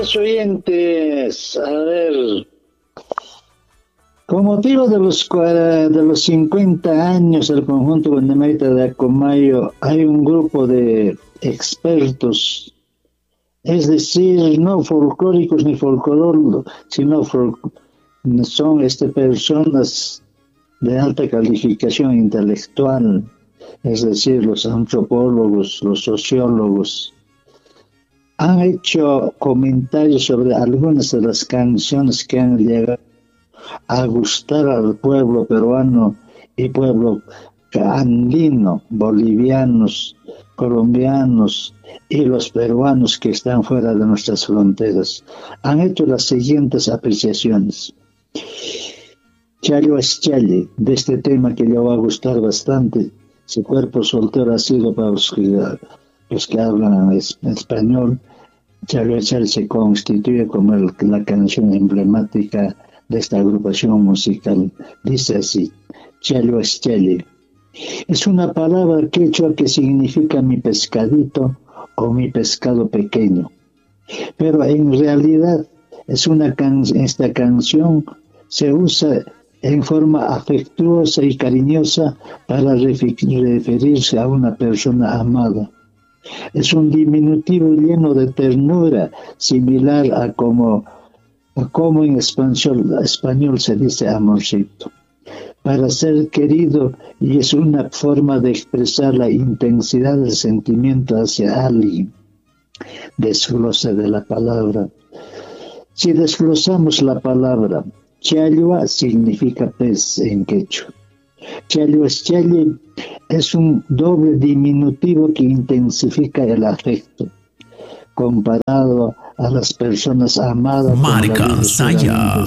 Amables oyentes, a ver, con motivo de los 50 años del conjunto Guanemaita de Acomayo, hay un grupo de expertos, es decir, no folclóricos ni folclóricos, sino son personas de alta calificación intelectual, es decir, los antropólogos, los sociólogos. Han hecho comentarios sobre algunas de las canciones que han llegado a gustar al pueblo peruano y pueblo andino, bolivianos, colombianos y los peruanos que están fuera de nuestras fronteras. Han hecho las siguientes apreciaciones. Chayo Eschali, de este tema que le va a gustar bastante. Su cuerpo soltero ha sido para los que hablan español. Chayo Eschali se constituye como la canción emblemática de esta agrupación musical. Dice así: Chayo Eschali. Es una palabra quechua que significa mi pescadito o mi pescado pequeño. Pero en realidad esta canción se usa en forma afectuosa y cariñosa para referirse a una persona amada. Es un diminutivo lleno de ternura, similar a como en español se dice amorcito. Para ser querido, y es una forma de expresar la intensidad del sentimiento hacia alguien. Desglose de la palabra. Si desglosamos la palabra, Challua significa pez en quechua. Chayo Eschali es un doble diminutivo que intensifica el afecto, comparado a las personas amadas. Marica Saya.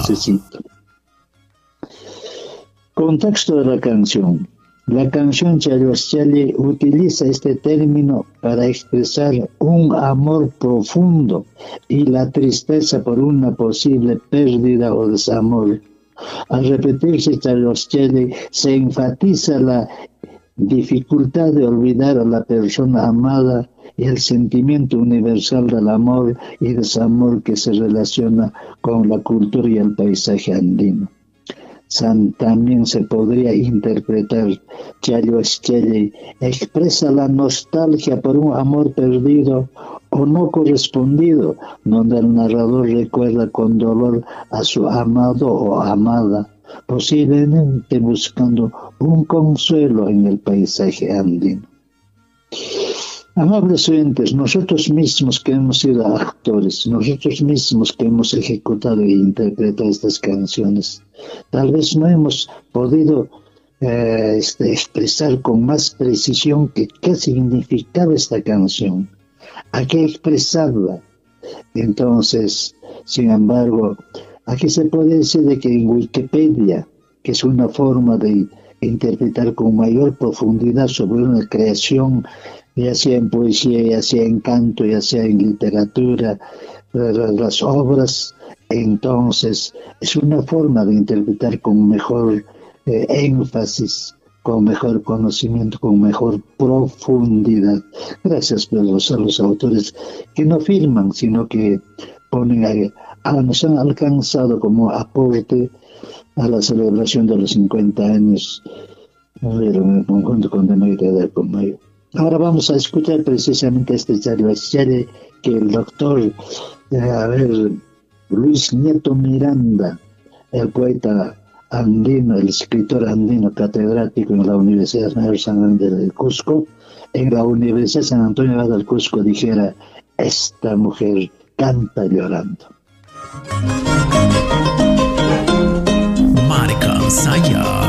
Contexto de la canción. La canción Chayo Eschali utiliza este término para expresar un amor profundo y la tristeza por una posible pérdida o desamor. Al repetirse Chayo Eschali, se enfatiza la dificultad de olvidar a la persona amada y el sentimiento universal del amor y desamor que se relaciona con la cultura y el paisaje andino. También se podría interpretar Chayo Eschali expresa la nostalgia por un amor perdido o no correspondido, donde el narrador recuerda con dolor a su amado o amada, posiblemente buscando un consuelo en el paisaje andino. Amables oyentes, nosotros mismos que hemos sido actores, nosotros mismos que hemos ejecutado e interpretado estas canciones, tal vez no hemos podido expresar con más precisión qué significaba esta canción, a qué expresarla. Entonces, sin embargo, aquí se puede decir de que en Wikipedia, que es una forma de interpretar con mayor profundidad sobre una creación, ya sea en poesía, ya sea en canto, ya sea en literatura, las obras, entonces es una forma de interpretar con mejor énfasis, con mejor conocimiento, con mejor profundidad. Gracias a los autores que no firman, sino que ponen nos han alcanzado como aporte a la celebración de los 50 años del conjunto Guanemaita de Acomayo. Ahora vamos a escuchar precisamente este Chayo Eschali que el doctor Luis Nieto Miranda, el poeta andino, el escritor andino catedrático en la Universidad Mayor San Andrés del Cusco, en la Universidad San Antonio del Cusco, dijera: esta mujer canta llorando. Marica Saya.